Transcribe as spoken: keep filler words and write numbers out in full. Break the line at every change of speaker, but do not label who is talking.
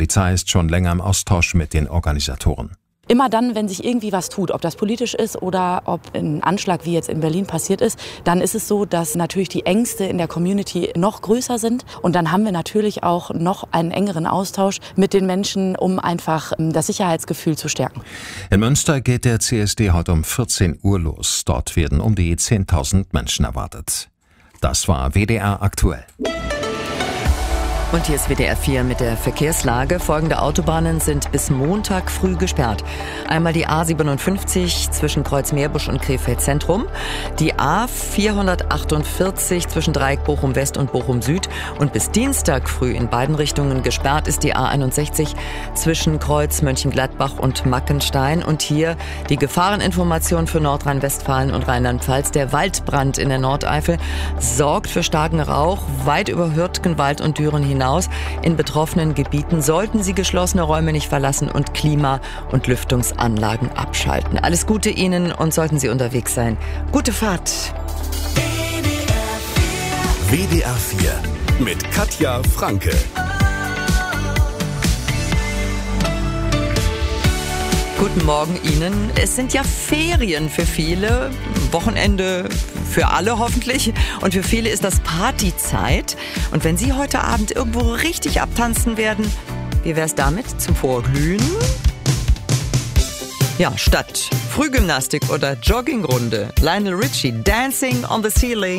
Polizei ist schon länger im Austausch mit den Organisatoren.
Immer dann, wenn sich irgendwie was tut, ob das politisch ist oder ob ein Anschlag wie jetzt in Berlin passiert ist, dann ist es so, dass natürlich die Ängste in der Community noch größer sind. Und dann haben wir natürlich auch noch einen engeren Austausch mit den Menschen, um einfach das Sicherheitsgefühl zu stärken.
In Münster geht der C S D heute um vierzehn Uhr los. Dort werden um die zehntausend Menschen erwartet. Das war W D R aktuell.
Und hier ist W D R vier mit der Verkehrslage. Folgende Autobahnen sind bis Montag früh gesperrt. Einmal die A siebenundfünfzig zwischen Kreuzmeerbusch und Krefeld Zentrum, die A vierhundertachtundvierzig zwischen Dreieck Bochum West und Bochum Süd und bis Dienstag früh in beiden Richtungen gesperrt ist die A einundsechzig zwischen Kreuz Mönchengladbach und Mackenstein. Und hier die Gefahreninformation für Nordrhein-Westfalen und Rheinland-Pfalz. Der Waldbrand in der Nordeifel sorgt für starken Rauch weit über Hürtgenwald und Düren hinaus. In betroffenen Gebieten sollten Sie geschlossene Räume nicht verlassen und Klima- und Lüftungsanlagen abschalten. Alles Gute Ihnen und sollten Sie unterwegs sein, gute Fahrt.
W D R vier mit Katja Franke.
Guten Morgen Ihnen. Es sind ja Ferien für viele, Wochenende für alle hoffentlich. Und für viele ist das Partyzeit. Und wenn Sie heute Abend irgendwo richtig abtanzen werden, wie wär's damit zum Vorglühen? Ja, statt Frühgymnastik oder Joggingrunde, Lionel Richie, Dancing on the Ceiling.